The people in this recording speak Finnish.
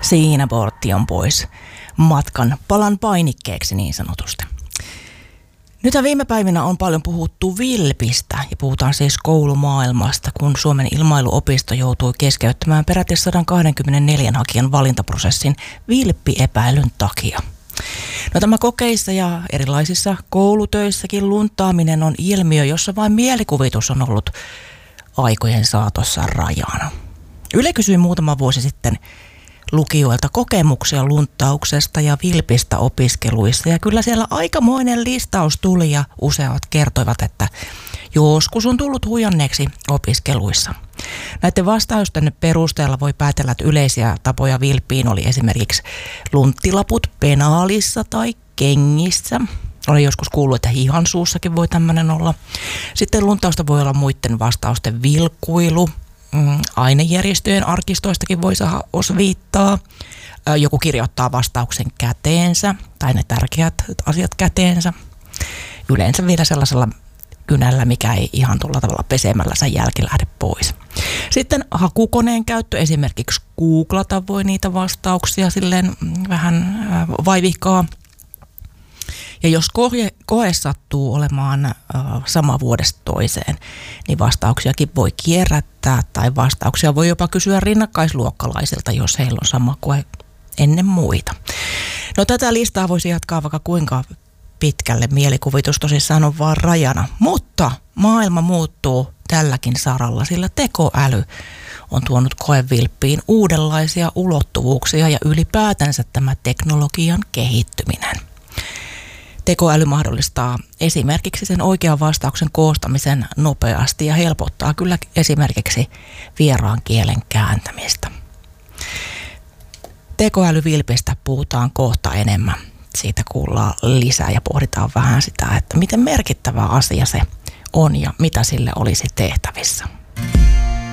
Siinä portti on pois matkan palan painikkeeksi niin sanotusti. Nyt viime päivinä on paljon puhuttu vilpistä ja puhutaan siis koulumaailmasta, kun Suomen ilmailuopisto joutui keskeyttämään peräti 124 hakijan valintaprosessin vilppiepäilyn takia. No, tämä kokeissa ja erilaisissa koulutöissäkin luntaaminen on ilmiö, jossa vain mielikuvitus on ollut aikojen saatossa rajana. Yle kysyi muutama vuosi sitten lukijoilta kokemuksia lunttauksesta ja vilpistä opiskeluissa. Ja kyllä siellä aikamoinen listaus tuli ja useat kertoivat, että joskus on tullut huijanneeksi opiskeluissa. Näiden vastausten perusteella voi päätellä, että yleisiä tapoja vilppiin oli esimerkiksi lunttilaput penaalissa tai kengissä. Olen joskus kuullut, että hihansuussakin voi tämmöinen olla. Sitten lunttausta voi olla muiden vastausten vilkuilu. Ainejärjestöjen arkistoistakin voi saada osviittaa. Joku kirjoittaa vastauksen käteensä tai ne tärkeät asiat käteensä. Yleensä vielä sellaisella kynällä, mikä ei ihan tuolla tavalla pesemällä sen jälki lähde pois. Sitten hakukoneen käyttö, esimerkiksi googlata voi niitä vastauksia silleen vähän vaivihkaa. Ja jos koe sattuu olemaan sama vuodesta toiseen, niin vastauksiakin voi kierrättää tai vastauksia voi jopa kysyä rinnakkaisluokkalaisilta, jos heillä on sama koe ennen muita. No, tätä listaa voisi jatkaa vaikka kuinka pitkälle, mielikuvitus tosissaan on vaan rajana, mutta maailma muuttuu tälläkin saralla, sillä tekoäly on tuonut koevilppiin uudenlaisia ulottuvuuksia ja ylipäätänsä tämä teknologian kehittyminen. Tekoäly mahdollistaa esimerkiksi sen oikean vastauksen koostamisen nopeasti ja helpottaa kyllä esimerkiksi vieraan kielen kääntämistä. Tekoälyvilpistä puhutaan kohta enemmän. Siitä kuullaan lisää ja pohditaan vähän sitä, että miten merkittävä asia se on ja mitä sille olisi tehtävissä.